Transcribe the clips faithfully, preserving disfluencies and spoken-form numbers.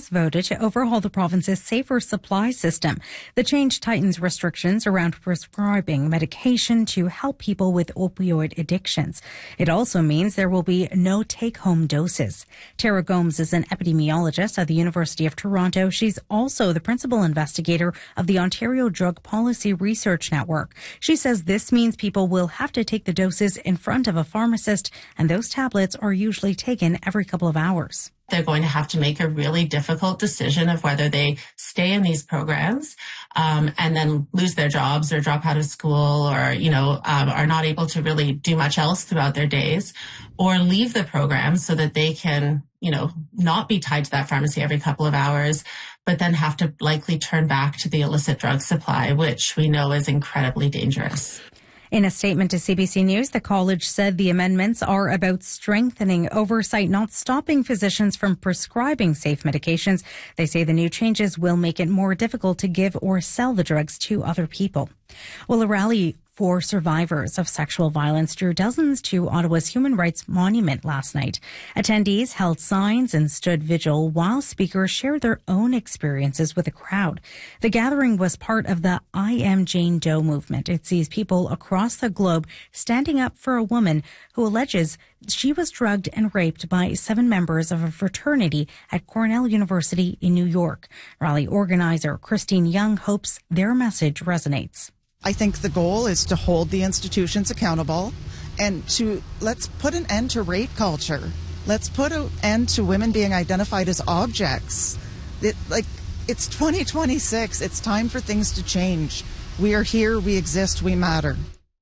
has voted to overhaul the province's safer supply system. The change tightens restrictions around prescribing medication to help people with opioid addictions. It also means there will be no take-home doses. Tara Gomes is an epidemiologist at the University of Toronto. She's also the principal investigator of the Ontario Drug Policy Research Network. She says this means people will have to take the doses in front of a pharmacist, and those tablets are usually taken every couple of hours. They're going to have to make a really difficult decision of whether they stay in these programs um, and then lose their jobs or drop out of school or, you know, um, are not able to really do much else throughout their days, or leave the program so that they can, you know, not be tied to that pharmacy every couple of hours, but then have to likely turn back to the illicit drug supply, which we know is incredibly dangerous. In a statement to C B C News, the college said the amendments are about strengthening oversight, not stopping physicians from prescribing safe medications. They say the new changes will make it more difficult to give or sell the drugs to other people. Well, a rally for survivors of sexual violence drew dozens to Ottawa's Human Rights Monument last night. Attendees held signs and stood vigil while speakers shared their own experiences with the crowd. The gathering was part of the I Am Jane Doe movement. It sees people across the globe standing up for a woman who alleges she was drugged and raped by seven members of a fraternity at Cornell University in New York. Rally organizer Christine Young hopes their message resonates. I think the goal is to hold the institutions accountable and to let's put an end to rape culture. Let's put an end to women being identified as objects. It, like, it's twenty twenty-six. It's time for things to change. We are here. We exist. We matter.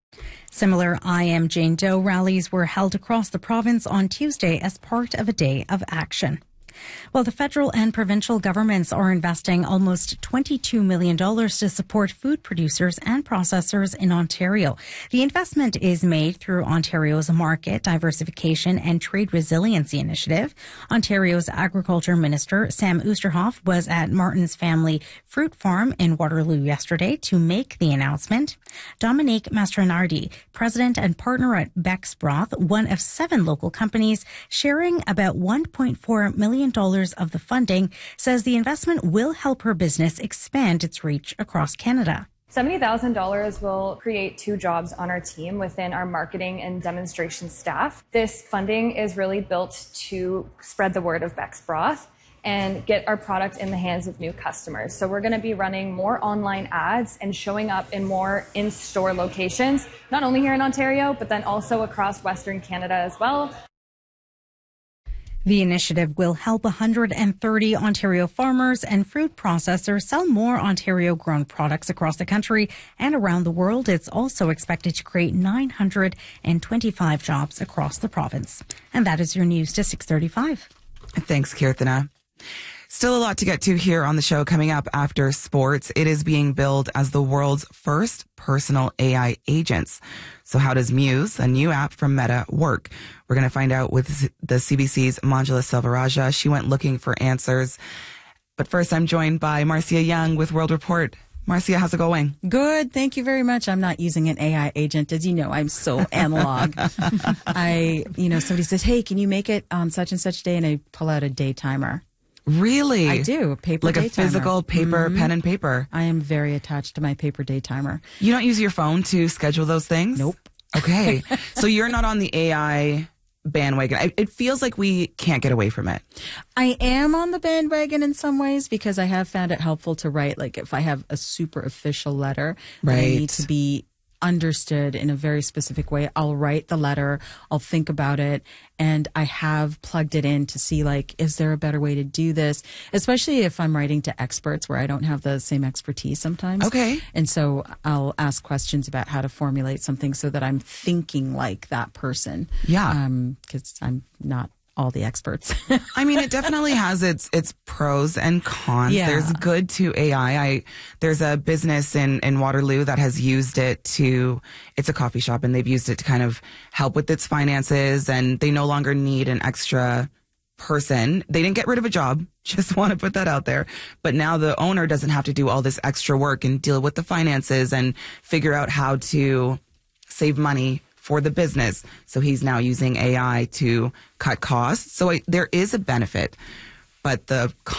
Similar I Am Jane Doe rallies were held across the province on Tuesday as part of a day of action. Well, the federal and provincial governments are investing almost twenty-two million dollars to support food producers and processors in Ontario. The investment is made through Ontario's Market Diversification and Trade Resiliency Initiative. Ontario's Agriculture Minister Sam Oosterhoff was at Martin's Family Fruit Farm in Waterloo yesterday to make the announcement. Dominique Mastronardi, president and partner at Beck's Broth, one of seven local companies sharing about one point four million dollars of the funding, says the investment will help her business expand its reach across Canada. seventy thousand dollars will create two jobs on our team within our marketing and demonstration staff. This funding is really built to spread the word of Beck's Broth and get our product in the hands of new customers. So we're going to be running more online ads and showing up in more in-store locations, not only here in Ontario, but then also across Western Canada as well. The initiative will help one hundred thirty Ontario farmers and fruit processors sell more Ontario-grown products across the country and around the world. It's also expected to create nine hundred twenty-five jobs across the province. And that is your news to six thirty-five. Thanks, Kirthana. Still a lot to get to here on the show. Coming up after sports, it is being billed as the world's first personal A I agents. So how does Muse, a new app from Meta, work? We're going to find out with the C B C's Manjula Selvarajah. She went looking for answers. But first, I'm joined by Marcia Young with World Report. Marcia, how's it going? Good. Thank you very much. I'm not using an A I agent. As you know, I'm so analog. I, you know, somebody says, hey, can you make it on such and such day? And I pull out a day timer. Really? I do. A paper like day a physical timer. paper, Mm-hmm. pen and paper. I am very attached to my paper day timer. You don't use your phone to schedule those things? Nope. Okay. So you're not on the A I bandwagon. I, it feels like we can't get away from it. I am on the bandwagon in some ways because I have found it helpful to write, like if I have a super official letter that Right. I need to be understood in a very specific way, I'll write the letter, I'll think about it, and I have plugged it in to see, like, is there a better way to do this? Especially if I'm writing to experts where I don't have the same expertise sometimes. Okay. And so I'll ask questions about how to formulate something so that I'm thinking like that person. Yeah. Um, 'cause I'm not all the experts. I mean, it definitely has its its pros and cons. Yeah. There's good to A I. I there's a business in, in Waterloo that has used it to, it's a coffee shop, and they've used it to kind of help with its finances, and they no longer need an extra person. They didn't get rid of a job. Just want to put that out there. But now the owner doesn't have to do all this extra work and deal with the finances and figure out how to save money for the business. So he's now using A I to cut costs. So I, there is a benefit, but the